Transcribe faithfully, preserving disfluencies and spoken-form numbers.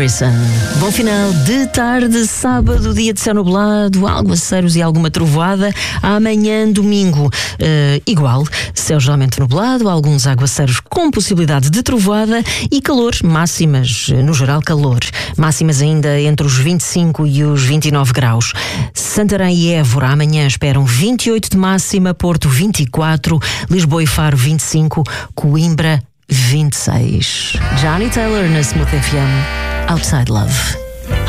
Harrison. Bom final de tarde, sábado, dia de céu nublado, aguaceiros e alguma trovoada. Amanhã, domingo, uh, igual, céu geralmente nublado, alguns aguaceiros com possibilidade de trovoada e calor, máximas, no geral calor, máximas ainda entre os vinte e cinco e os vinte e nove graus. Santarém e Évora amanhã esperam vinte e oito de máxima, Porto vinte e quatro, Lisboa e Faro vinte e cinco, Coimbra vinte e seis. Johnny Taylor na Smooth F M, Outside Love.